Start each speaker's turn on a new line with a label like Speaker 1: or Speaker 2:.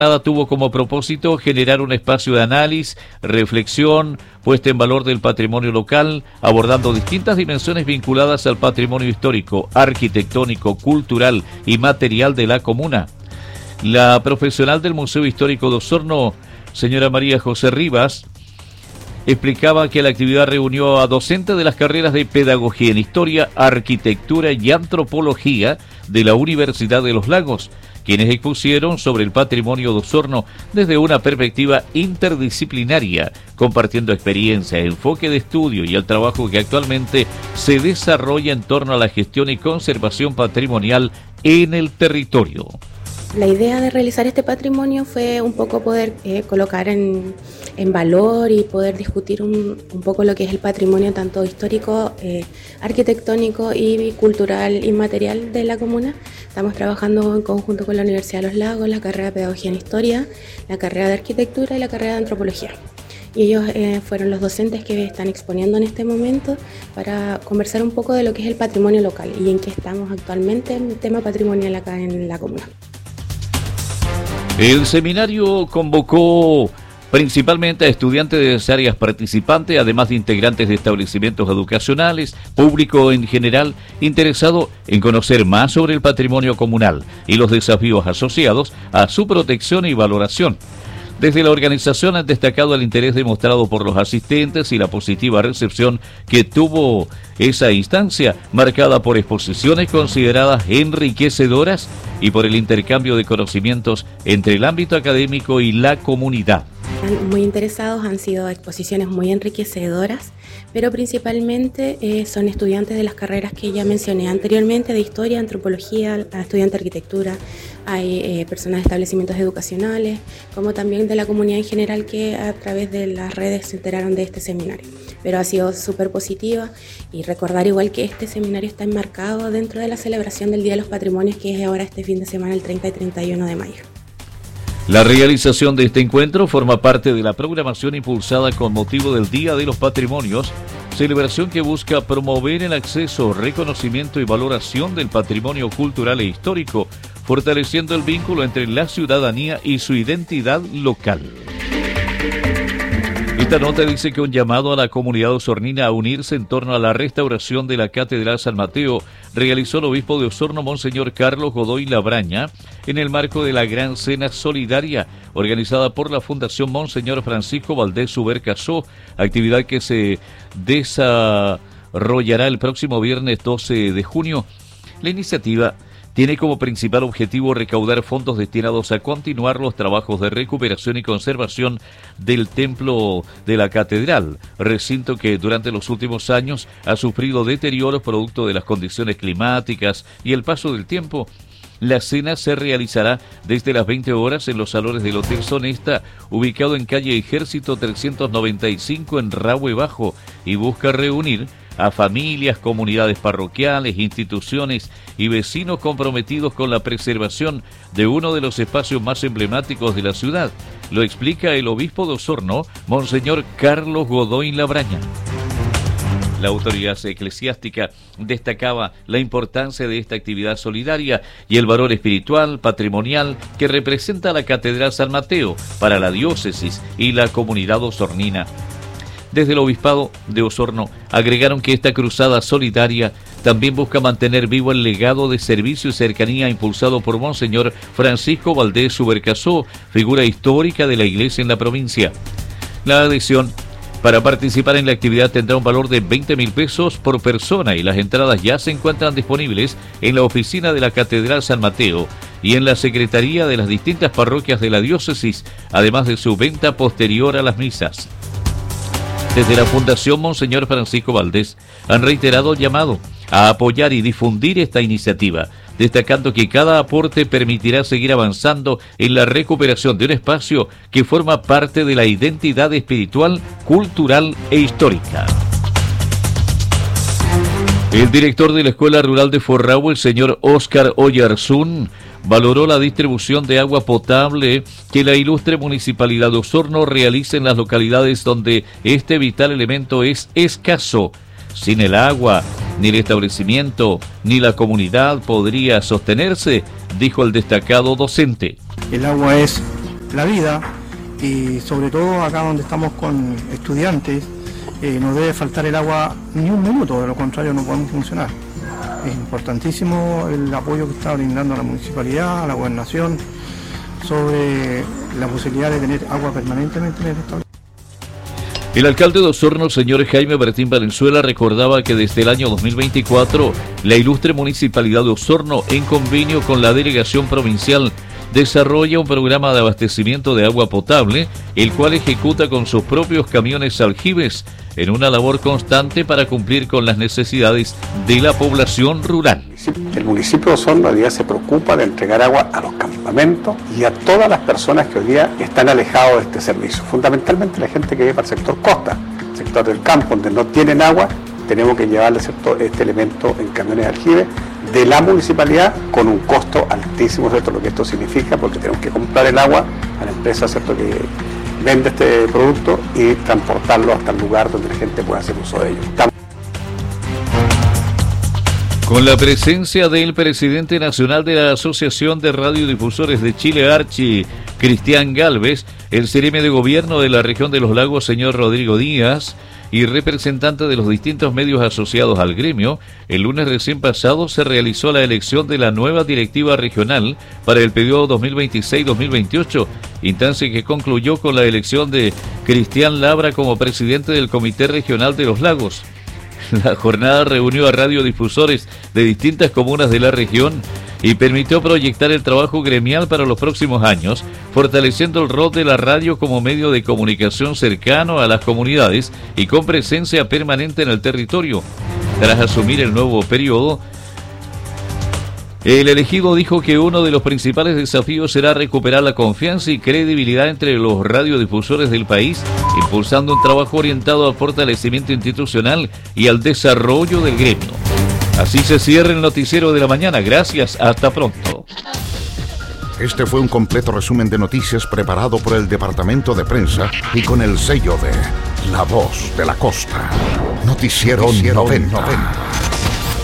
Speaker 1: tuvo como propósito generar un espacio de análisis, reflexión, puesta en valor del patrimonio local, abordando distintas dimensiones vinculadas al patrimonio histórico, arquitectónico, cultural y material de la comuna. La profesional del Museo Histórico de Osorno, señora María José Rivas, explicaba que la actividad reunió a docentes de las carreras de Pedagogía en Historia, Arquitectura y Antropología de la Universidad de los Lagos, quienes expusieron sobre el patrimonio de Osorno desde una perspectiva interdisciplinaria, compartiendo experiencia, enfoque de estudio y el trabajo que actualmente se desarrolla en torno a la gestión y conservación patrimonial en el territorio.
Speaker 2: La idea de realizar este patrimonio fue un poco poder colocar en valor y poder discutir un poco lo que es el patrimonio tanto histórico, arquitectónico y cultural inmaterial de la comuna. Estamos trabajando en conjunto con la Universidad de los Lagos, la carrera de Pedagogía en Historia, la carrera de Arquitectura y la carrera de Antropología. Y ellos fueron los docentes que están exponiendo en este momento para conversar un poco de lo que es el patrimonio local y en qué estamos actualmente en el tema patrimonial acá en la comuna.
Speaker 1: El seminario convocó principalmente a estudiantes de las áreas participantes, además de integrantes de establecimientos educacionales, público en general interesado en conocer más sobre el patrimonio comunal y los desafíos asociados a su protección y valoración. Desde la organización han destacado el interés demostrado por los asistentes y la positiva recepción que tuvo esa instancia, marcada por exposiciones consideradas enriquecedoras y por el intercambio de conocimientos entre el ámbito académico y la comunidad.
Speaker 2: Muy interesados, han sido exposiciones muy enriquecedoras, pero principalmente son estudiantes de las carreras que ya mencioné anteriormente, de Historia, Antropología, estudiantes de Arquitectura, hay personas de establecimientos educacionales, como también de la comunidad en general que a través de las redes se enteraron de este seminario. Pero ha sido súper positiva y recordar igual que este seminario está enmarcado dentro de la celebración del Día de los Patrimonios, que es ahora este fin de semana, el 30 y 31 de mayo.
Speaker 1: La realización de este encuentro forma parte de la programación impulsada con motivo del Día de los Patrimonios, celebración que busca promover el acceso, reconocimiento y valoración del patrimonio cultural e histórico, fortaleciendo el vínculo entre la ciudadanía y su identidad local. Esta nota dice que un llamado a la comunidad osornina a unirse en torno a la restauración de la Catedral San Mateo realizó el obispo de Osorno, Monseñor Carlos Godoy Labraña, en el marco de la Gran Cena Solidaria, organizada por la Fundación Monseñor Francisco Valdés Subercasó, actividad que se desarrollará el próximo viernes 12 de junio. La iniciativa tiene como principal objetivo recaudar fondos destinados a continuar los trabajos de recuperación y conservación del templo de la catedral, recinto que durante los últimos años ha sufrido deterioros producto de las condiciones climáticas y el paso del tiempo. La cena se realizará desde las 20 horas en los salones del Hotel Sonesta, ubicado en calle Ejército 395 en Rahue Bajo, y busca reunir a familias, comunidades parroquiales, instituciones y vecinos comprometidos con la preservación de uno de los espacios más emblemáticos de la ciudad. Lo explica el obispo de Osorno, Monseñor Carlos Godoy Labraña. La autoridad eclesiástica destacaba la importancia de esta actividad solidaria y el valor espiritual, patrimonial que representa la Catedral San Mateo para la diócesis y la comunidad osornina. Desde el Obispado de Osorno agregaron que esta cruzada solidaria también busca mantener vivo el legado de servicio y cercanía impulsado por Monseñor Francisco Valdés Subercasó, figura histórica de la Iglesia en la provincia. La adhesión para participar en la actividad tendrá un valor de 20.000 pesos por persona y las entradas ya se encuentran disponibles en la oficina de la Catedral San Mateo y en la secretaría de las distintas parroquias de la diócesis, además de su venta posterior a las misas. Desde la Fundación Monseñor Francisco Valdés han reiterado el llamado a apoyar y difundir esta iniciativa, destacando que cada aporte permitirá seguir avanzando en la recuperación de un espacio que forma parte de la identidad espiritual, cultural e histórica. El director de la Escuela Rural de Forrahue, el señor Óscar Oyarzún, valoró la distribución de agua potable que la ilustre Municipalidad de Osorno realiza en las localidades donde este vital elemento es escaso. Sin el agua, ni el establecimiento, ni la comunidad podría sostenerse, dijo el destacado docente.
Speaker 3: El agua es la vida, y sobre todo acá donde estamos con estudiantes, no debe faltar el agua ni un minuto, de lo contrario no podemos funcionar. Es importantísimo el apoyo que está brindando la municipalidad, la gobernación, sobre la posibilidad de tener agua permanentemente en el estado.
Speaker 1: El alcalde de Osorno, señor Jaime Bertín Valenzuela, recordaba que desde el año 2024, la ilustre municipalidad de Osorno, en convenio con la delegación provincial, desarrolla un programa de abastecimiento de agua potable, el cual ejecuta con sus propios camiones aljibes, en una labor constante para cumplir con las necesidades de la población rural.
Speaker 4: El municipio de Osorno hoy día se preocupa de entregar agua a los campamentos y a todas las personas que hoy día están alejados de este servicio, fundamentalmente la gente que vive para el sector costa, sector del campo, donde no tienen agua. Tenemos que llevarle, ¿cierto?, este elemento en camiones de aljibe de la municipalidad con un costo altísimo, ¿cierto?, lo que esto significa, porque tenemos que comprar el agua a la empresa, ¿cierto?, que vende este producto y transportarlo hasta el lugar donde la gente pueda hacer uso de ello.
Speaker 1: Con la presencia del presidente nacional de la Asociación de Radiodifusores de Chile, Archi, Cristian Galvez, el CRM de Gobierno de la región de los Lagos, señor Rodrigo Díaz, y representante de los distintos medios asociados al gremio, el lunes recién pasado se realizó la elección de la nueva directiva regional para el periodo 2026-2028, instancia que concluyó con la elección de Cristian Labra como presidente del Comité Regional de los Lagos. La jornada reunió a radiodifusores de distintas comunas de la región y permitió proyectar el trabajo gremial para los próximos años, fortaleciendo el rol de la radio como medio de comunicación cercano a las comunidades y con presencia permanente en el territorio. Tras asumir el nuevo periodo, el elegido dijo que uno de los principales desafíos será recuperar la confianza y credibilidad entre los radiodifusores del país, impulsando un trabajo orientado al fortalecimiento institucional y al desarrollo del gremio. Así se cierra el noticiero de la mañana. Gracias, hasta pronto.
Speaker 5: Este fue un completo resumen de noticias preparado por el Departamento de Prensa y con el sello de La Voz de la Costa. Noticiero 90.